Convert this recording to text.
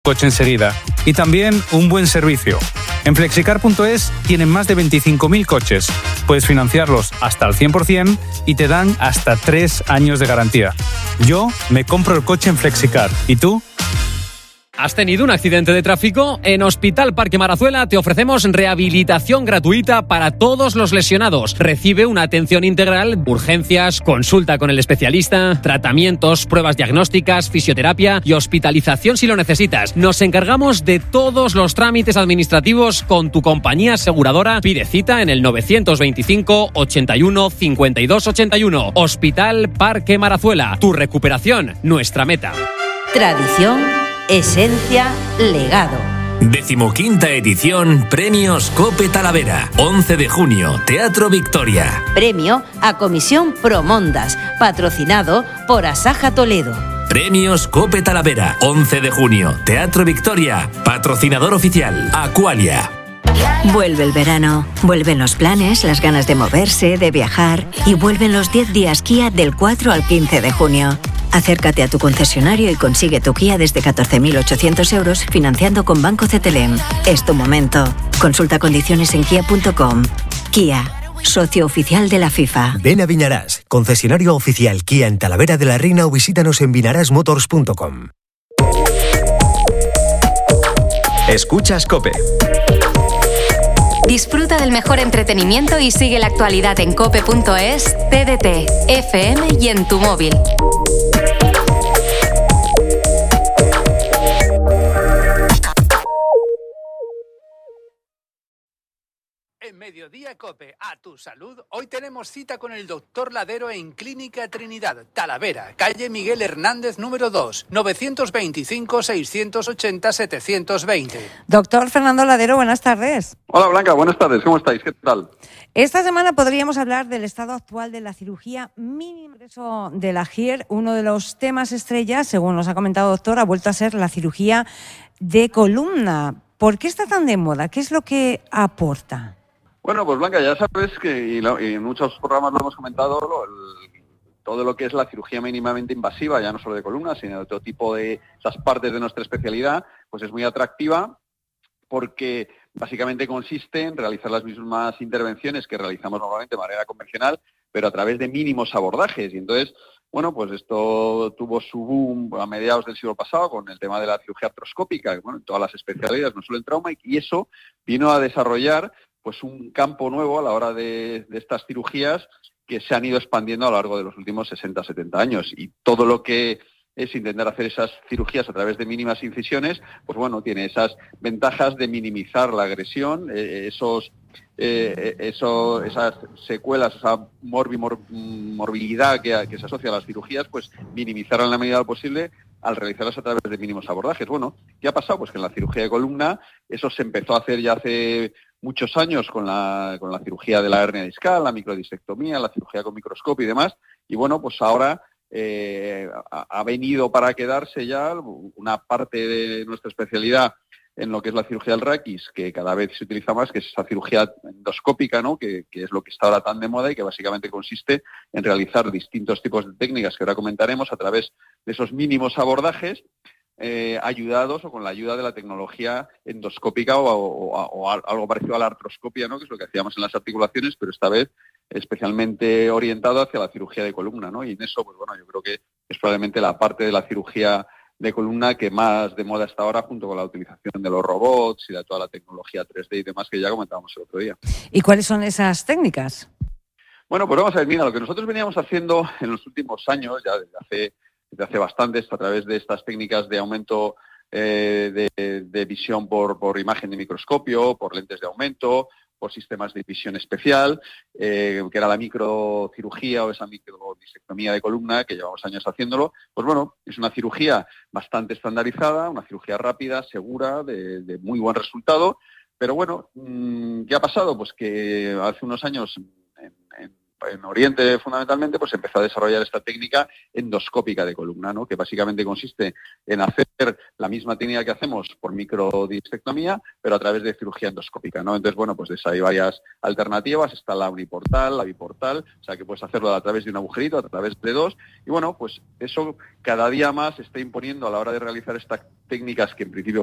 coche enseguida y también un buen servicio. En Flexicar.es tienen más de 25.000 coches. Puedes financiarlos hasta el 100% y te dan hasta 3 años de garantía. Yo me compro el coche en Flexicar. ¿Y tú? ¿Has tenido un accidente de tráfico? En Hospital Parque Marazuela te ofrecemos rehabilitación gratuita para todos los lesionados. Recibe una atención integral, urgencias, consulta con el especialista, tratamientos, pruebas diagnósticas, fisioterapia y hospitalización si lo necesitas. Nos encargamos de todos los trámites administrativos con tu compañía aseguradora. Pide cita en el 925 81 52 81. Hospital Parque Marazuela. Tu recuperación, nuestra meta. Tradición, esencia, legado. 15ª edición Premios Cope Talavera. 11 de junio, Teatro Victoria. Premio a Comisión Promondas, patrocinado por Asaja Toledo. Premios Cope Talavera. 11 de junio, Teatro Victoria. Patrocinador oficial, Aqualia. Vuelve el verano, vuelven los planes, las ganas de moverse, de viajar y vuelven los 10 días Kia del 4 al 15 de junio. Acércate a tu concesionario y consigue tu Kia desde 14.800 euros financiando con Banco CTLM. Es tu momento. Consulta condiciones en kia.com. Kia, socio oficial de la FIFA. Ven a Viñarás, concesionario oficial Kia en Talavera de la Reina o visítanos en vinarasmotors.com. Escuchas COPE. Disfruta del mejor entretenimiento y sigue la actualidad en cope.es, TDT, FM y en tu móvil. En Mediodía COPE, a tu salud, hoy tenemos cita con el doctor Ladero en Clínica Trinidad, Talavera, calle Miguel Hernández número 2, 925-680-720. Doctor Fernando Ladero, buenas tardes. Hola Blanca, buenas tardes, ¿cómo estáis? ¿Qué tal? Esta semana podríamos hablar del estado actual de la cirugía mínima de la GIER. Uno de los temas estrella, según nos ha comentado doctor, ha vuelto a ser la cirugía de columna. ¿Por qué está tan de moda? ¿Qué es lo que aporta? Bueno, pues Blanca, ya sabes que, y en muchos programas lo hemos comentado, todo lo que es la cirugía mínimamente invasiva, ya no solo de columna, sino de todo tipo de esas partes de nuestra especialidad, pues es muy atractiva porque básicamente consiste en realizar las mismas intervenciones que realizamos normalmente de manera convencional, pero a través de mínimos abordajes. Y entonces, bueno, pues esto tuvo su boom a mediados del siglo pasado con el tema de la cirugía artroscópica, bueno, en todas las especialidades, no solo en trauma, y eso vino a desarrollar pues un campo nuevo a la hora de estas cirugías que se han ido expandiendo a lo largo de los últimos 60, 70 años. Y todo lo que es intentar hacer esas cirugías a través de mínimas incisiones, pues bueno, tiene esas ventajas de minimizar la agresión, esas secuelas, esa morbilidad que se asocia a las cirugías, pues minimizar en la medida de lo posible al realizarlas a través de mínimos abordajes. Bueno, ¿qué ha pasado? Pues que en la cirugía de columna eso se empezó a hacer ya hace muchos años con la cirugía de la hernia discal, la microdisectomía, la cirugía con microscopio y demás, y bueno, pues ahora ha venido para quedarse ya una parte de nuestra especialidad en lo que es la cirugía del raquis, que cada vez se utiliza más, que es esa cirugía endoscópica, ¿no? Que es lo que está ahora tan de moda y que básicamente consiste en realizar distintos tipos de técnicas que ahora comentaremos a través de esos mínimos abordajes, ayudados o con la ayuda de la tecnología endoscópica o algo parecido a la artroscopia, ¿no? Que es lo que hacíamos en las articulaciones, pero esta vez especialmente orientado hacia la cirugía de columna, ¿no? Y en eso, pues bueno, yo creo que es probablemente la parte de la cirugía de columna que más de moda está ahora, junto con la utilización de los robots y de toda la tecnología 3D y demás que ya comentábamos el otro día. ¿Y cuáles son esas técnicas? Bueno, pues vamos a ver, mira, lo que nosotros veníamos haciendo en los últimos años, ya desde hace bastantes, a través de estas técnicas de aumento de visión por imagen de microscopio, por lentes de aumento, por sistemas de visión especial, que era la microcirugía o esa microdisectomía de columna, que llevamos años haciéndolo. Pues bueno, es una cirugía bastante estandarizada, una cirugía rápida, segura, de muy buen resultado. Pero bueno, ¿qué ha pasado? Pues que hace unos años, en Oriente fundamentalmente, pues empezó a desarrollar esta técnica endoscópica de columna, ¿no? Que básicamente consiste en hacer la misma técnica que hacemos por microdiscectomía, pero a través de cirugía endoscópica, ¿no? Entonces, bueno, pues hay varias alternativas, está la uniportal, la biportal, o sea que puedes hacerlo a través de un agujerito, a través de dos, y bueno, pues eso cada día más se está imponiendo a la hora de realizar estas técnicas que en principio